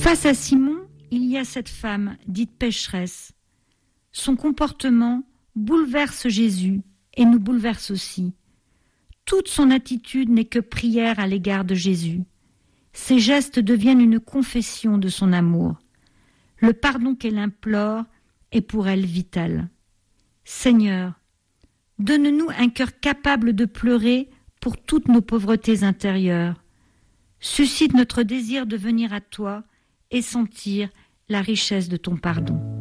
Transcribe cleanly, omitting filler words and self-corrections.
Face à Simon, il y a cette femme dite pécheresse. Son comportement bouleverse Jésus et nous bouleverse aussi. Toute son attitude n'est que prière à l'égard de Jésus. Ses gestes deviennent une confession de son amour. Le pardon qu'elle implore est pour elle vital. Seigneur, donne-nous un cœur capable de pleurer pour toutes nos pauvretés intérieures. Suscite notre désir de venir à toi et sentir la richesse de ton pardon.